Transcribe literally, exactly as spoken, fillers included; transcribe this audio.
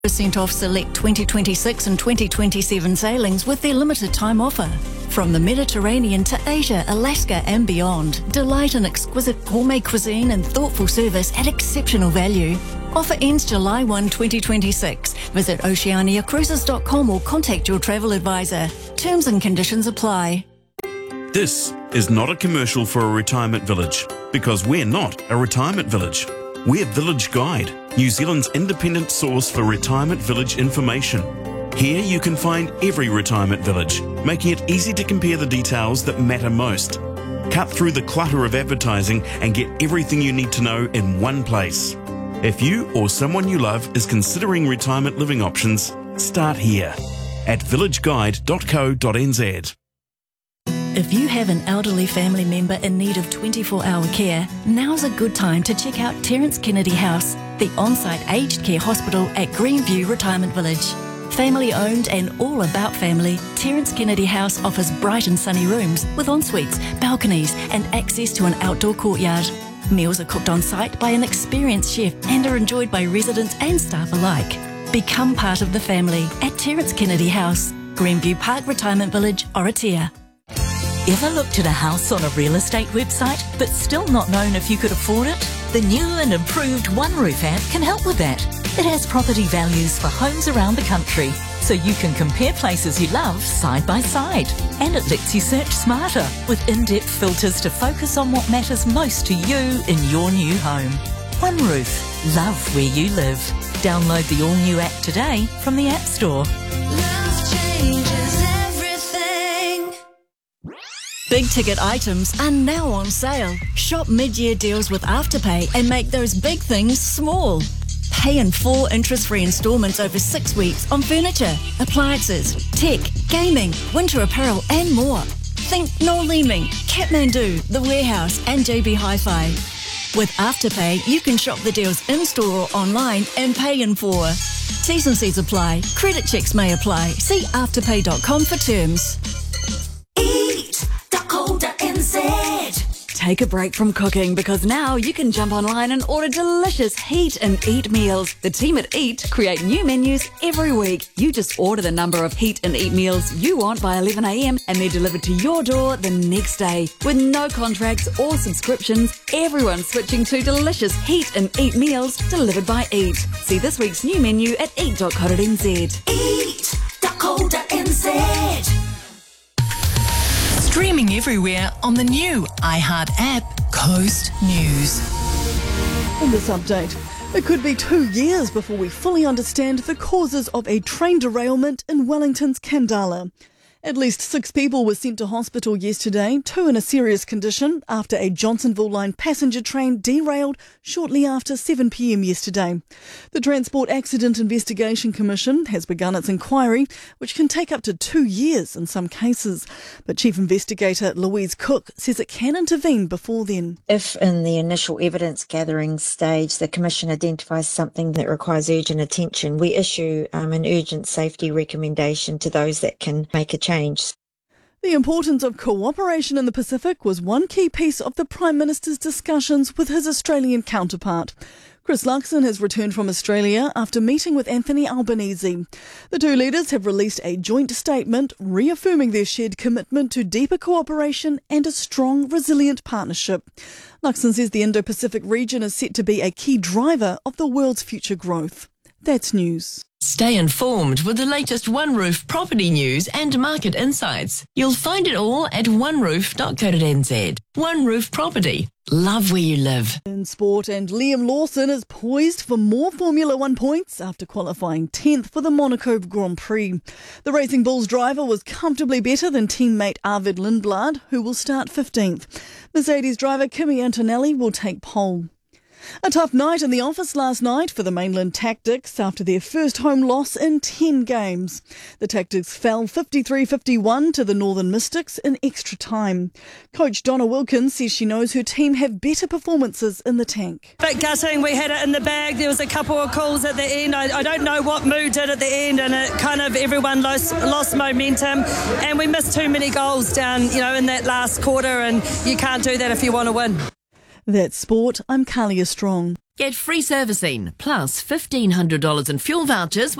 percent off select twenty twenty-six and twenty twenty-seven sailings with their limited time offer. From the Mediterranean to Asia, Alaska and beyond, delight in exquisite gourmet cuisine and thoughtful service at exceptional value. Offer ends July first, twenty twenty-six. Visit oceania cruises dot com or contact your travel advisor. Terms and conditions apply. This is not a commercial for a retirement village, because we're not a retirement village. We're Village Guide, New Zealand's independent source for retirement village information. Here you can find every retirement village, making it easy to compare the details that matter most. Cut through the clutter of advertising and get everything you need to know in one place. If you or someone you love is considering retirement living options, start here at village guide dot co dot n z. If you have an elderly family member in need of twenty-four hour care, now's a good time to check out Terence Kennedy House, the on-site aged care hospital at Greenview Retirement Village. Family owned and all about family, Terence Kennedy House offers bright and sunny rooms with en-suites, balconies and access to an outdoor courtyard. Meals are cooked on site by an experienced chef and are enjoyed by residents and staff alike. Become part of the family at Terence Kennedy House, Greenview Park Retirement Village, Oratia. Ever looked at a house on a real estate website but still not known if you could afford it? The new and improved OneRoof app can help with that. It has property values for homes around the country, so you can compare places you love side by side. And it lets you search smarter with in-depth filters to focus on what matters most to you in your new home. OneRoof. Love where you live. Download the all-new app today from the App Store. Love changes everything. Big ticket items are now on sale. Shop mid-year deals with Afterpay and make those big things small. Pay in four interest-free instalments over six weeks on furniture, appliances, tech, gaming, winter apparel and more. Think Noel Leeming, Kathmandu, The Warehouse and J B Hi-Fi. With Afterpay, you can shop the deals in-store or online and pay in four. T's and C's apply. Credit checks may apply. See afterpay dot com for terms. eat dot co dot n z. Take a break from cooking because now you can jump online and order delicious Heat and Eat meals. The team at Eat create new menus every week. You just order the number of Heat and Eat meals you want by eleven a m and they're delivered to your door the next day. With no contracts or subscriptions, everyone's switching to delicious Heat and Eat meals delivered by Eat. See this week's new menu at eat dot co dot n z. eat dot co dot n z. Streaming everywhere on the new iHeart app, Coast News. In this update, it could be two years before we fully understand the causes of a train derailment in Wellington's Kandala. At least six people were sent to hospital yesterday, two in a serious condition, after a Johnsonville Line passenger train derailed shortly after seven p m yesterday. The Transport Accident Investigation Commission has begun its inquiry, which can take up to two years in some cases. But Chief Investigator Louise Cook says it can intervene before then. If in the initial evidence gathering stage the Commission identifies something that requires urgent attention, we issue um, an urgent safety recommendation to those that can make a change. Change. The importance of cooperation in the Pacific was one key piece of the Prime Minister's discussions with his Australian counterpart. Chris Luxon has returned from Australia after meeting with Anthony Albanese. The two leaders have released a joint statement reaffirming their shared commitment to deeper cooperation and a strong, resilient partnership. Luxon says the Indo-Pacific region is set to be a key driver of the world's future growth. That's news. Stay informed with the latest OneRoof property news and market insights. You'll find it all at one roof dot co dot n z. OneRoof Property. Love where you live. In sport, and Liam Lawson is poised for more Formula One points after qualifying tenth for the Monaco Grand Prix. The Racing Bulls driver was comfortably better than teammate Arvid Lindblad, who will start fifteenth. Mercedes driver Kimi Antonelli will take pole. A tough night in the office last night for the Mainland Tactics after their first home loss in ten games. The Tactics fell fifty-three fifty-one to the Northern Mystics in extra time. Coach Donna Wilkins says she knows her team have better performances in the tank. Bit gutting, we had it in the bag. There was a couple of calls at the end. I, I don't know what Moo did at the end, and it kind of everyone lost, lost momentum, and we missed too many goals down, you know, in that last quarter, and you can't do that if you want to win. That's sport. I'm Kalia Strong. Get free servicing plus fifteen hundred dollars in fuel vouchers